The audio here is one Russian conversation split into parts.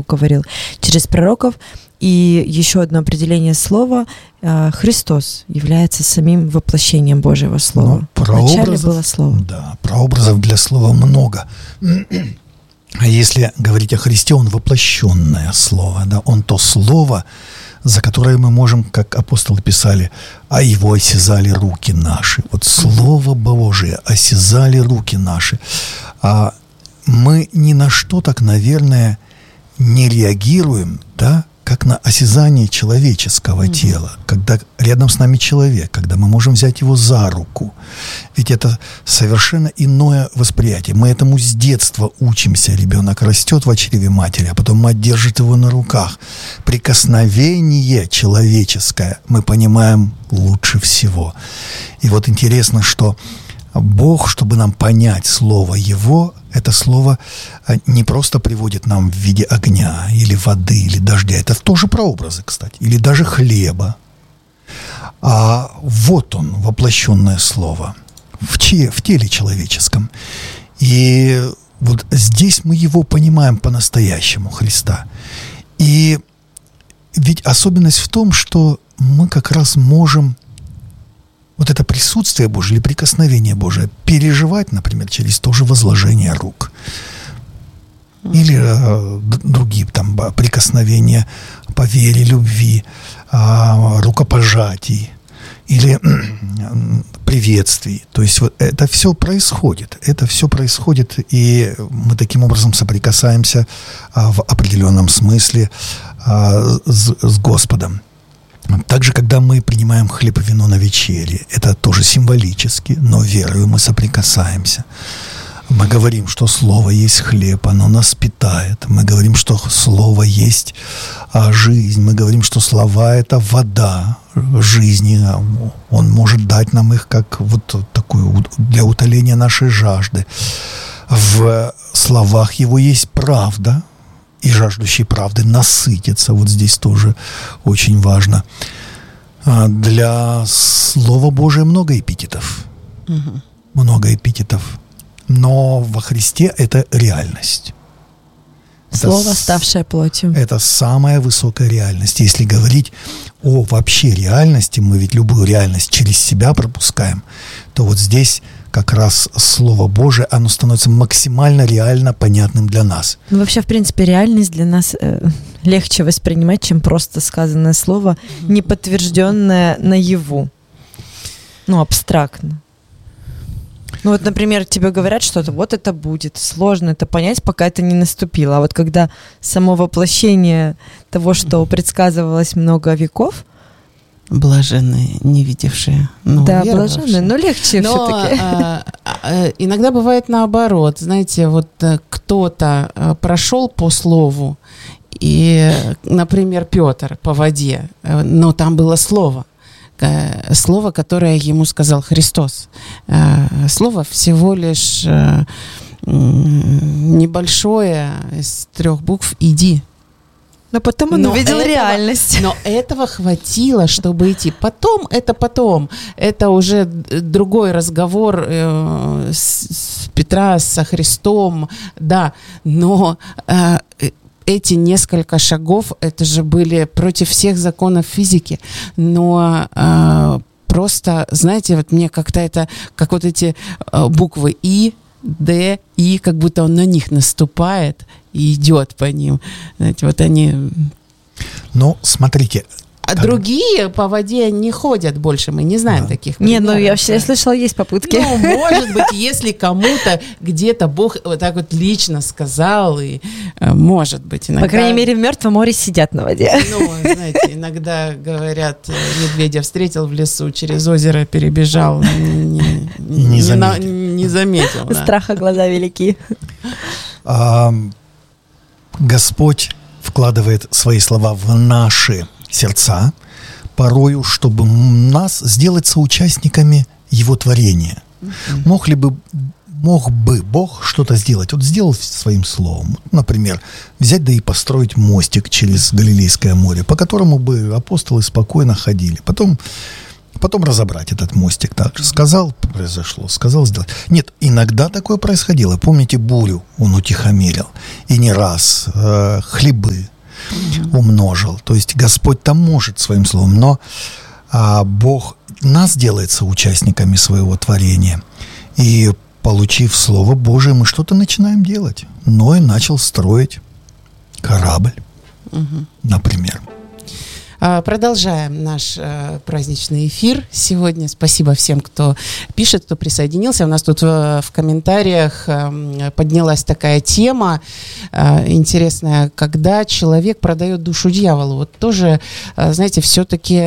Бог говорил через пророков. И еще одно определение слова — Христос является самим воплощением Божьего Слова. Вначале было Слово. Да, прообразов для Слова много. А если говорить о Христе, Он воплощенное Слово, да, Он то Слово, за которое мы можем, как апостолы писали, а Его осязали руки наши. Вот Слово Божие осязали руки наши. А мы ни на что так, наверное, не реагируем, да, как на осязание человеческого тела, когда рядом с нами человек, когда мы можем взять его за руку. Ведь это совершенно иное восприятие. Мы этому с детства учимся. Ребенок растет в чреве матери, а потом мать держит его на руках. Прикосновение человеческое мы понимаем лучше всего. И вот интересно, что Бог, чтобы нам понять Слово Его, это Слово не просто приводит нам в виде огня, или воды, или дождя. Это тоже прообразы, кстати. Или даже хлеба. А вот Он, воплощенное Слово, в теле человеческом. И вот здесь мы Его понимаем по-настоящему, Христа. И ведь особенность в том, что мы как раз можем вот это присутствие Божие или прикосновение Божие переживать, например, через то же возложение рук. Или другие там прикосновения по вере, любви, рукопожатий или приветствий. То есть вот это все происходит. Это все происходит, и мы таким образом соприкасаемся в определенном смысле с Господом. Также, когда мы принимаем хлеб и вино на вечере, это тоже символически, но верою мы соприкасаемся. Мы говорим, что Слово есть хлеб, оно нас питает. Мы говорим, что Слово есть жизнь. Мы говорим, что слова — это вода жизни. Он может дать нам их как вот такую для утоления нашей жажды. В словах Его есть правда, и жаждущий правды насытится. Вот здесь тоже очень важно. Для Слова Божия много эпитетов. Много эпитетов. Но во Христе это реальность. Слово, ставшее плотью. Это самая высокая реальность. Если говорить о вообще реальности, мы ведь любую реальность через себя пропускаем, то вот здесь как раз Слово Божие, оно становится максимально реально понятным для нас. Ну, вообще, в принципе, реальность для нас легче воспринимать, чем просто сказанное слово, не подтвержденное наяву. Ну, абстрактно. Ну, вот, например, тебе говорят что-то, вот это будет. Сложно это понять, пока это не наступило. А вот когда само воплощение того, что предсказывалось много веков, блаженные, не видевшие. Да, блаженные, но легче все-таки. Иногда бывает наоборот. Знаете, вот кто-то прошел по слову, и, например, Петр по воде, но там было слово. Слово, которое ему сказал Христос. Слово всего лишь небольшое, из 3 букв «иди». Но потом он увидел реальность. Но этого хватило, чтобы идти. Потом. Это уже другой разговор с Петра, со Христом. Да, но эти несколько шагов, это же были против всех законов физики. Но просто, знаете, вот мне как-то это, как вот эти буквы «И», «Д», «И», как будто он на них наступает и идет по ним. Знаете, вот они... Ну, смотрите. А другие по воде не ходят больше, мы не знаем таких примеров. Не, ну я слышала, есть попытки. Ну, может быть, если кому-то где-то Бог вот так вот лично сказал, и может быть иногда... По крайней мере, в Мертвом море сидят на воде. Ну, знаете, иногда говорят, медведя встретил в лесу, через озеро перебежал, не заметил. Да. Страха глаза велики. Господь вкладывает свои слова в наши сердца, порою, чтобы нас сделать соучастниками Его творения. Мог бы Бог что-то сделать? Вот сделал своим словом. Например, взять да и построить мостик через Галилейское море, по которому бы апостолы спокойно ходили. Потом Потом разобрать этот мостик также. Сказал, произошло, сказал, сделать. Нет, иногда такое происходило. Помните, бурю он утихомирил. И не раз хлебы умножил. То есть Господь там может своим словом, но Бог нас делает соучастниками своего творения. И, получив Слово Божие, мы что-то начинаем делать. Ной начал строить корабль, например. Продолжаем наш праздничный эфир сегодня. Спасибо всем, кто пишет, кто присоединился. У нас тут в комментариях поднялась такая тема интересная, когда человек продает душу дьяволу. Вот тоже, знаете, все-таки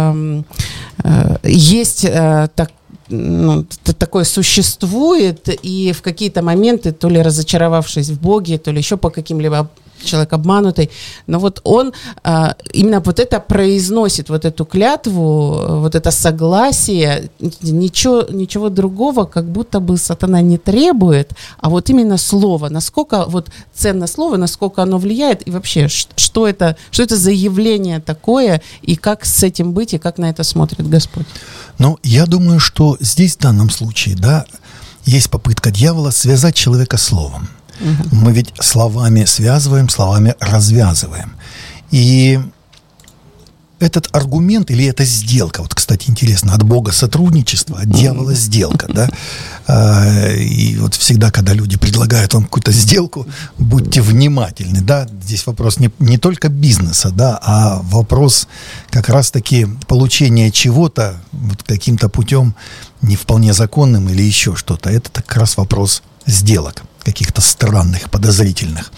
есть такое существует, и в какие-то моменты, то ли разочаровавшись в Боге, то ли еще по каким-либо человек обманутый, но вот он именно вот это произносит, вот эту клятву, вот это согласие, ничего другого как будто бы сатана не требует, а вот именно слово, насколько вот ценно слово, насколько оно влияет, и вообще, что это за явление такое, и как с этим быть, и как на это смотрит Господь? Ну, я думаю, что здесь в данном случае, да, есть попытка дьявола связать человека словом. Мы ведь словами связываем, словами развязываем. И этот аргумент или эта сделка, вот, кстати, интересно, от Бога сотрудничество, от дьявола сделка, да? И вот всегда, когда люди предлагают вам какую-то сделку, будьте внимательны, да? Здесь вопрос не только бизнеса, да, а вопрос как раз-таки получения чего-то вот каким-то путем не вполне законным или еще что-то. Это как раз вопрос сделок, каких-то странных, подозрительных.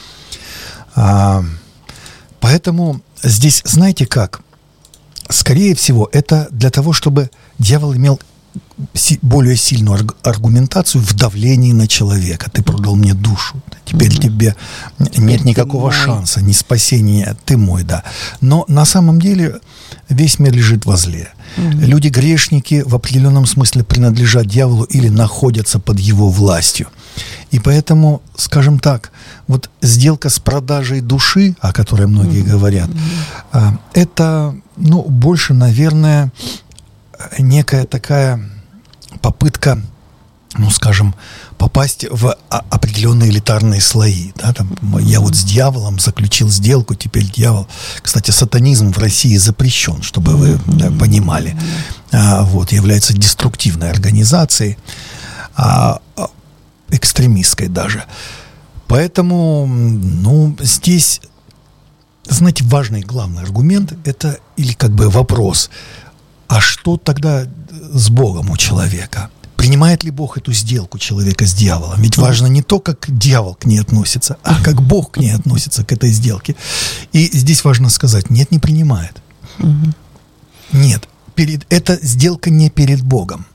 Поэтому здесь, знаете как, скорее всего, это для того, чтобы дьявол имел более сильную аргументацию в давлении на человека. Ты продал мне душу, теперь тебе нет никакого шанса, ни спасения, ты мой, да. Но на самом деле весь мир лежит возле. Люди-грешники в определенном смысле принадлежат дьяволу или находятся под его властью. И поэтому, скажем так, вот сделка с продажей души, о которой многие говорят, это, больше, наверное, некая такая попытка, скажем, попасть в определенные элитарные слои. Да? Там, я вот с дьяволом заключил сделку, теперь дьявол... Кстати, сатанизм в России запрещен, чтобы вы понимали. Является деструктивной организацией, экстремистской даже. Поэтому, здесь, знаете, важный главный аргумент – это или как бы вопрос, а что тогда с Богом у человека? Принимает ли Бог эту сделку человека с дьяволом? Ведь важно не то, как дьявол к ней относится, а как Бог к ней относится, к этой сделке. И здесь важно сказать, нет, не принимает. Нет, эта сделка не перед Богом.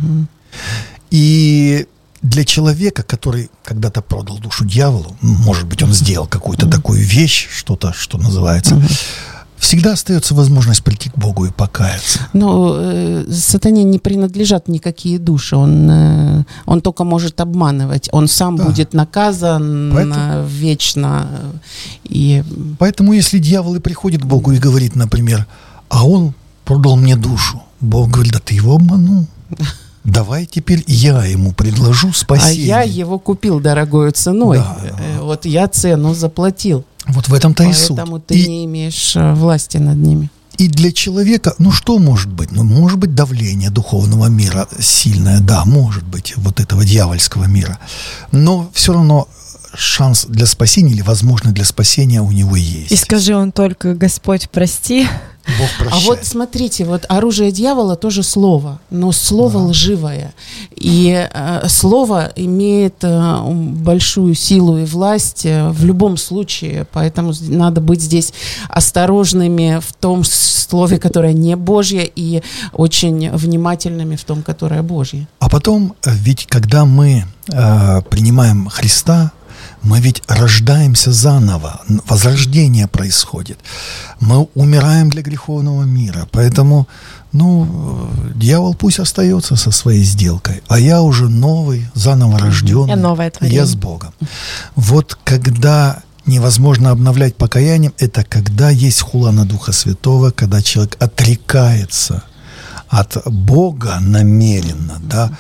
И для человека, который когда-то продал душу дьяволу, может быть, он сделал какую-то такую вещь, что-то, что называется, всегда остается возможность прийти к Богу и покаяться. Но сатане не принадлежат никакие души. Он только может обманывать. Он сам будет наказан вечно. Поэтому, если дьявол и приходит к Богу и говорит, например, а он продал мне душу, Бог говорит, да ты его обманул. Давай теперь я ему предложу спасение. А я его купил дорогою ценой. Вот я цену заплатил. Вот в этом-то и суть. Поэтому ты не имеешь власти над ними. И для человека, что может быть? Может быть давление духовного мира сильное, да, может быть, вот этого дьявольского мира. Но все равно шанс для спасения или возможность для спасения у него есть. И скажи он только, Господь, прости. Бог прощает. А вот смотрите, вот оружие дьявола тоже слово, но слово лживое. И слово имеет большую силу и власть в любом случае, поэтому надо быть здесь осторожными в том слове, которое не Божье, и очень внимательными в том, которое Божье. А потом, ведь когда мы принимаем Христа, мы ведь рождаемся заново, возрождение происходит. Мы умираем для греховного мира, поэтому, дьявол пусть остается со своей сделкой, а я уже новый, заново рожденный, я новое творение. Я с Богом. Вот когда невозможно обновлять покаянием, это когда есть хула на Духа Святого, когда человек отрекается от Бога намеренно, да,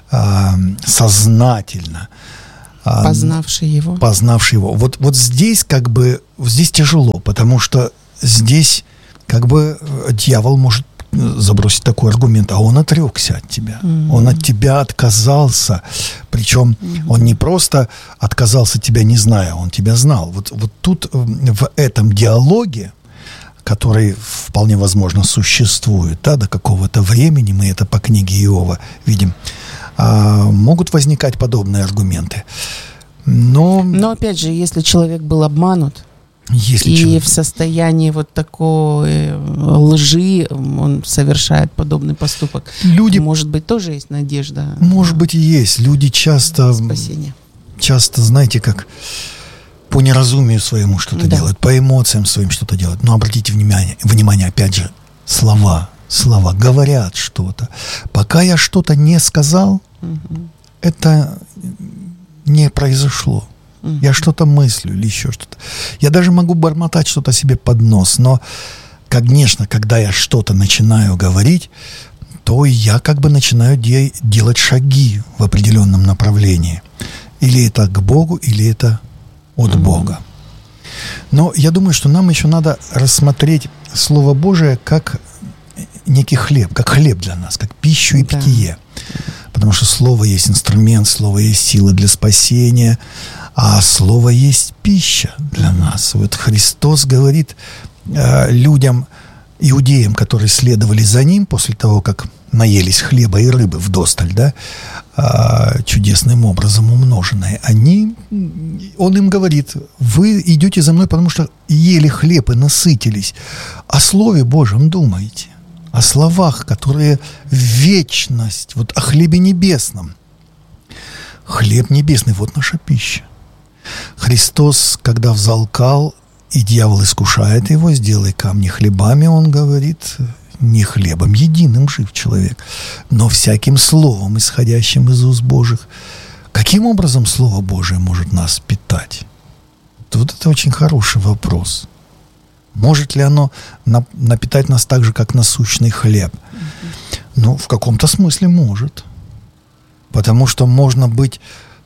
сознательно, познавший его. Вот здесь как бы, здесь тяжело, потому что здесь как бы дьявол может забросить такой аргумент, а он отрекся от тебя, он от тебя отказался, причем он не просто отказался тебя не зная, он тебя знал. Вот тут в этом диалоге, который вполне возможно существует, да, до какого-то времени, мы это по книге Иова видим, могут возникать подобные аргументы. Но опять же, если человек был обманут, в состоянии вот такой лжи он совершает подобный поступок, может быть, тоже есть надежда. Может быть, и есть. Люди часто, знаете, как по неразумию своему что-то делают, по эмоциям своим что-то делают. Но обратите внимание, опять же, слова говорят что-то. Пока я что-то не сказал, это не произошло. Я что-то мыслю или еще что-то. Я даже могу бормотать что-то себе под нос, но, конечно, когда я что-то начинаю говорить, то я как бы начинаю делать шаги в определенном направлении. Или это к Богу, или это от Бога. Но я думаю, что нам еще надо рассмотреть Слово Божие как некий хлеб, как хлеб для нас, как пищу и питье. Потому что Слово есть инструмент, Слово есть сила для спасения, а Слово есть пища для нас. Вот Христос говорит людям, иудеям, которые следовали за Ним после того, как наелись хлеба и рыбы вдосталь, да, чудесным образом умноженные, Он им говорит: вы идете за мной, потому что ели хлеб и насытились. О Слове Божьем думаете, о словах, которые в вечность, вот о хлебе небесном. Хлеб небесный, вот наша пища. Христос, когда взалкал, и дьявол искушает его: сделай камни хлебами, он говорит: не хлебом единым жив человек, но всяким словом, исходящим из уст Божьих. Каким образом Слово Божие может нас питать? Вот это очень хороший вопрос. Может ли оно напитать нас так же, как насущный хлеб? Ну, в каком-то смысле может. Потому что можно быть...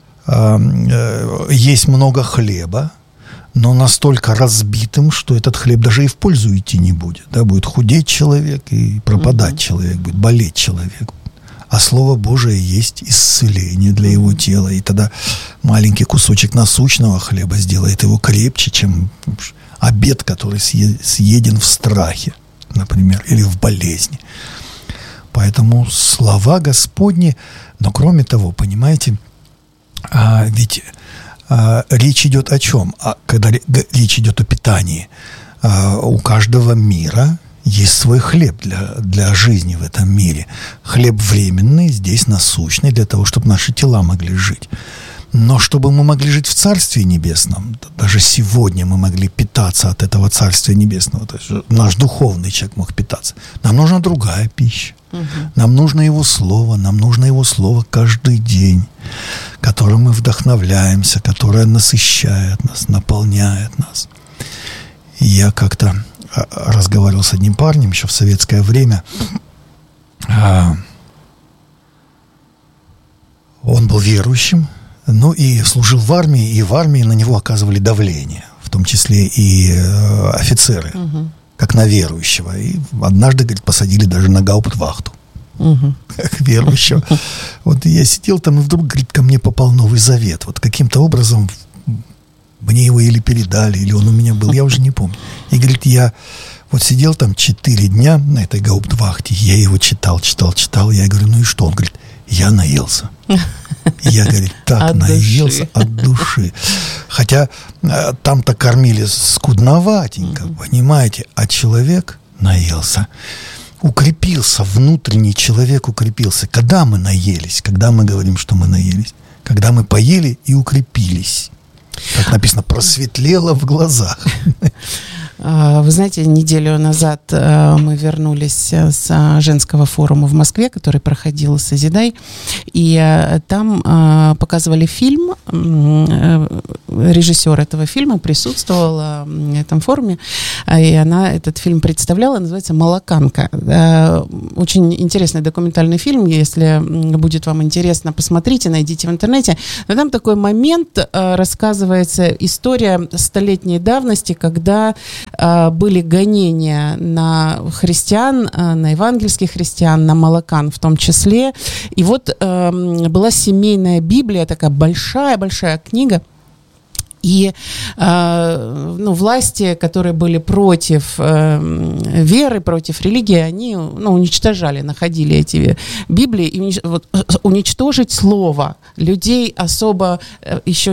есть много хлеба, но настолько разбитым, что этот хлеб даже и в пользу идти не будет. Да? Будет худеть человек и пропадать человек, будет болеть человек. А Слово Божие есть исцеление для его тела. И тогда маленький кусочек насущного хлеба сделает его крепче, чем обед, который съеден в страхе, например, или в болезни. Поэтому слова Господни, но кроме того, понимаете, ведь речь идет о чем? Когда речь идет о питании, у каждого мира есть свой хлеб для жизни в этом мире. Хлеб временный, здесь насущный, для того, чтобы наши тела могли жить. Но чтобы мы могли жить в Царстве Небесном, даже сегодня мы могли питаться от этого Царствия Небесного, то есть наш духовный человек мог питаться, нам нужна другая пища. Нам нужно Его Слово, нам нужно Его Слово каждый день, которым мы вдохновляемся, которое насыщает нас, наполняет нас. И я как-то разговаривал с одним парнем еще в советское время. Он был верующим, ну и служил в армии, и в армии на него оказывали давление, в том числе и офицеры, как на верующего. И однажды, говорит, посадили даже на гауптвахту, как верующего. Вот я сидел там, и вдруг, говорит, ко мне попал Новый Завет. Вот каким-то образом мне его или передали, или он у меня был, я уже не помню. И, говорит, я вот сидел там 4 дня на этой гауптвахте, я его читал. Я говорю: ну и что? Он говорит: я наелся. Я, говорит, так наелся от души. Хотя там-то кормили скудноватенько, понимаете, а человек наелся. Укрепился, внутренний человек укрепился. Когда мы наелись, когда мы говорим, что мы наелись? Когда мы поели и укрепились. Как написано, просветлело в глазах. Вы знаете, неделю назад мы вернулись с женского форума в Москве, который проходил «Созидай», и там показывали фильм. Режиссер этого фильма присутствовала на этом форуме, и она этот фильм представляла, называется «Молоканка». Очень интересный документальный фильм, если будет вам интересно, посмотрите, найдите в интернете. Но там такой момент, рассказывается история столетней давности, когда были гонения на христиан, на евангельских христиан, на молокан в том числе. И вот была семейная Библия, такая большая-большая книга. И власти, которые были против веры, против религии, они уничтожали, находили эти Библии. И уничтожить слово людей особо еще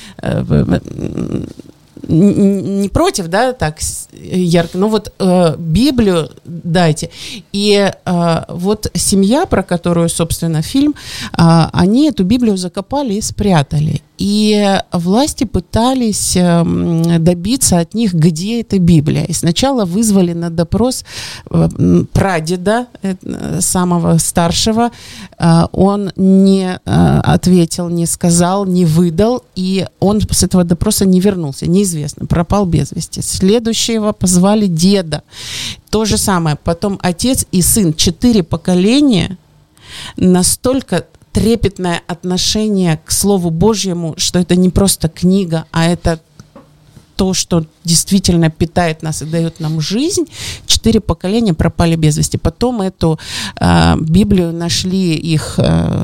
не против, да, так ярко, но вот Библию дайте. И вот семья, про которую, собственно, фильм, они эту Библию закопали и спрятали. И власти пытались добиться от них, где эта Библия. И сначала вызвали на допрос прадеда, самого старшего. Он не ответил, не сказал, не выдал, и он с этого допроса не вернулся, неизвестно, пропал без вести. Следующего позвали деда. То же самое. Потом отец и сын. 4 поколения настолько трепетное отношение к Слову Божьему, что это не просто книга, а это то, что действительно питает нас и дает нам жизнь. 4 поколения пропали без вести. Потом эту Библию нашли их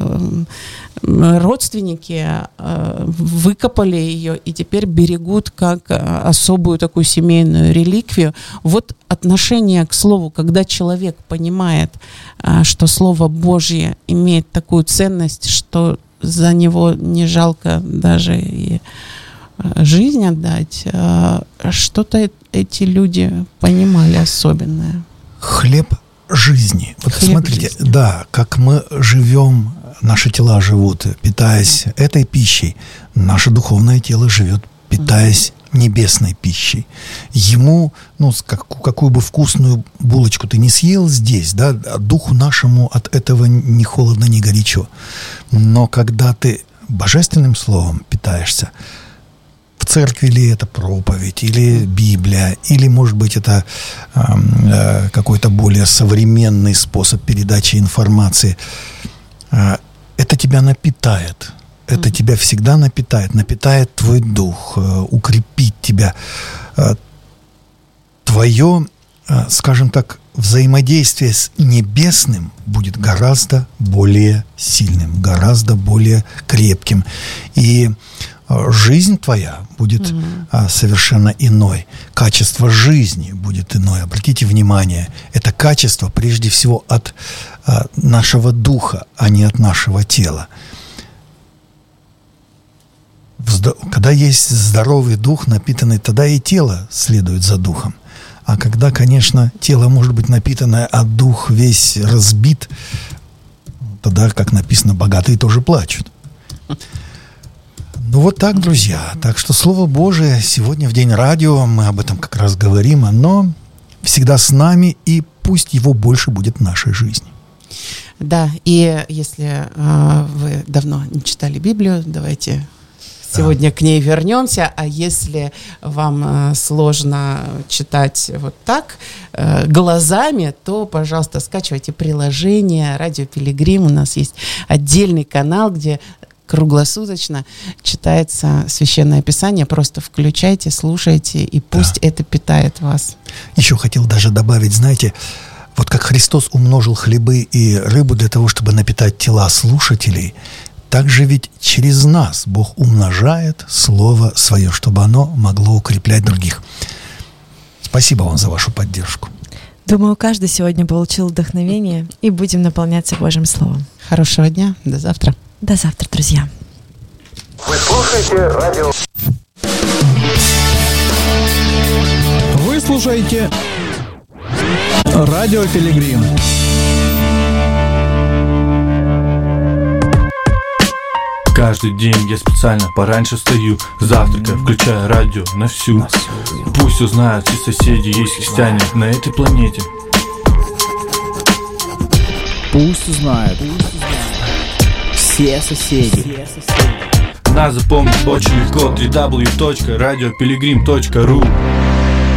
родственники, выкопали ее и теперь берегут как особую такую семейную реликвию. Вот отношение к Слову, когда человек понимает, что Слово Божье имеет такую ценность, что за него не жалко даже и жизнь отдать, что-то эти люди понимали особенное. Хлеб жизни. Вот Хлеб смотрите, жизни. Да, как мы живем, наши тела живут, питаясь этой пищей, наше духовное тело живет, питаясь небесной пищей. Ему, какую бы вкусную булочку ты не съел здесь, да, духу нашему от этого ни холодно, ни горячо. Но когда ты божественным словом питаешься, в церкви ли это проповедь, или Библия, или, может быть, это какой-то более современный способ передачи информации, это тебя напитает. Это тебя всегда напитает твой дух, укрепит тебя. Твое, скажем так, взаимодействие с небесным будет гораздо более сильным, гораздо более крепким. И жизнь твоя будет совершенно иной. Качество жизни будет иное. Обратите внимание, это качество прежде всего от нашего духа, а не от нашего тела. Когда есть здоровый дух, напитанный, тогда и тело следует за духом. А когда, конечно, тело может быть напитанное, а дух весь разбит, тогда, как написано, богатые тоже плачут. Вот так, друзья. Так что Слово Божие сегодня в День радио, мы об этом как раз говорим, оно всегда с нами, и пусть его больше будет в нашей жизни. Да, и если вы давно не читали Библию, давайте сегодня к ней вернемся. А если вам сложно читать вот так, глазами, то, пожалуйста, скачивайте приложение «Радио Пилигрим». У нас есть отдельный канал, где круглосуточно читается Священное Писание. Просто включайте, слушайте, и пусть это питает вас. Еще хотел даже добавить, знаете, вот как Христос умножил хлебы и рыбу для того, чтобы напитать тела слушателей, так же ведь через нас Бог умножает Слово Свое, чтобы оно могло укреплять других. Спасибо вам за вашу поддержку. Думаю, каждый сегодня получил вдохновение, и будем наполняться Божьим Словом. Хорошего дня. До завтра. До завтра, друзья. Вы слушаете радио. Вы слушаете Радио Пилигрим. Каждый день я специально пораньше встаю, завтракая, включая радио на всю. Пусть узнают все соседи, есть христиане на этой планете. Пусть узнают все соседи. Нас запомнить очень легко. www.radiopelegrim.ru